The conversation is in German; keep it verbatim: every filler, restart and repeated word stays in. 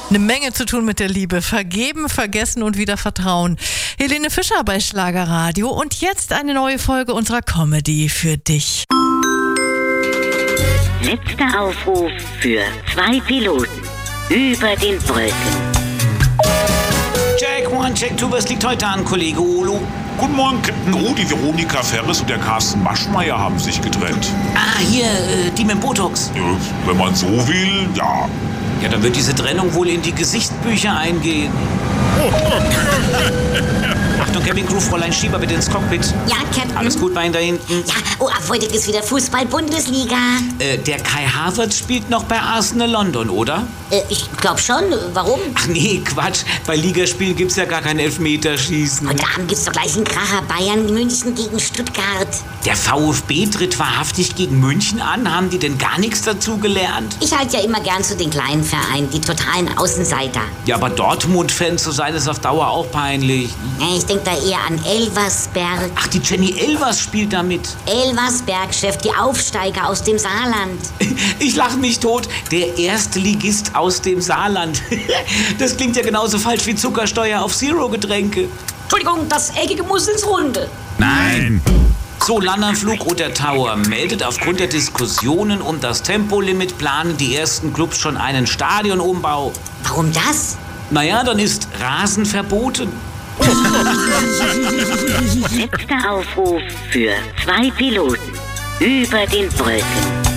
Eine Menge zu tun mit der Liebe. Vergeben, vergessen und wieder vertrauen. Helene Fischer bei Schlagerradio. Und jetzt eine neue Folge unserer Comedy für dich. Letzter Aufruf für zwei Piloten über den Wolken. Check one, check two, was liegt heute an, Kollege Olo? Guten Morgen, Captain O. Die Veronika Ferres und der Carsten Maschmeyer haben sich getrennt. Ah, hier, äh, die mit Botox. Ja, wenn man so will, ja. Ja, dann wird diese Trennung wohl in die Gesichtsbücher eingehen. Achtung, Kevin Crew, Fräulein Schieber, bitte ins Cockpit. Ja, Captain. Alles gut bei Ihnen da hinten? Ja, oh, ab heute ist wieder Fußball-Bundesliga. Äh, der Kai Havertz spielt noch bei Arsenal London, oder? Äh, ich glaub schon. Warum? Ach nee, Quatsch. Bei Ligaspielen gibt's ja gar kein Elfmeterschießen. Heute Abend gibt's doch gleich einen Kracher. Bayern München gegen Stuttgart. Der VfB tritt wahrhaftig gegen München an. Haben die denn gar nichts dazu gelernt? Ich halte ja immer gern zu den kleinen Vereinen, die totalen Außenseiter. Ja, aber Dortmund-Fan zu sein, ist auf Dauer auch peinlich. Äh, Ich denk da eher an Elversberg. Ach, die Jenny Elvers spielt da mit. Elversberg, Chef, die Aufsteiger aus dem Saarland. Ich lach mich tot. Der Erstligist aus dem Saarland. Das klingt ja genauso falsch wie Zuckersteuer auf Zero-Getränke. Entschuldigung, das Eckige muss ins Runde. Nein. So, Landerflug Roter Tower meldet, aufgrund der Diskussionen um das Tempolimit planen die ersten Clubs schon einen Stadionumbau. Warum das? Naja, dann ist Rasen verboten. Letzter Aufruf für zwei Piloten über den Wolken.